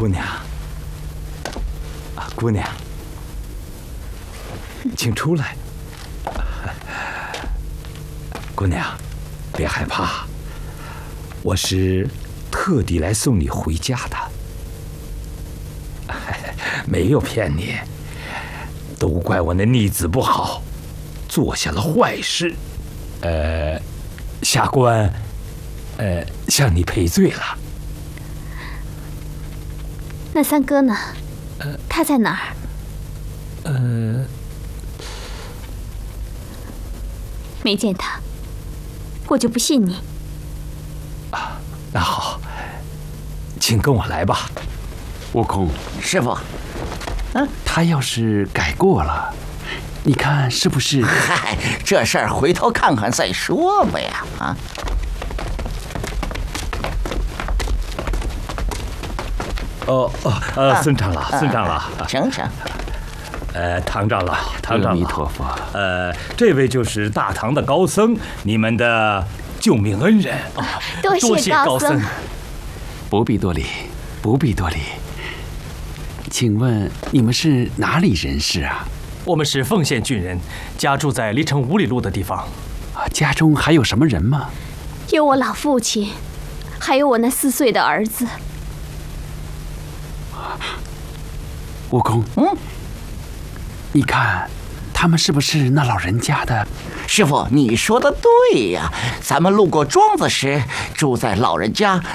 姑娘，姑娘，请出来。姑娘，别害怕，我是特地来送你回家的，没有骗你，都怪我那逆子不好，做下了坏事。下官，向你赔罪了。 那三哥呢？他在哪儿？没见他，我就不信你。 那好，请跟我来吧。 悟空， 师傅， 他要是改过了，你看是不是？ 嗨，这事儿回头看看再说吧呀！啊。 孙长老，孙长老， 请。 唐长老，唐长老， 阿弥陀佛。 这位就是大唐的高僧，你们的救命恩人。 多谢高僧。 不必多礼，不必多礼。请问你们是哪里人士啊？ 我们是凤县郡人，家住在离城5里路的地方。 家中还有什么人吗？ 有我老父亲，还有我那4岁的儿子。 悟空，你看，他们是不是那老人家的？ 师傅，你说的对呀，咱们路过庄子时，住在老人家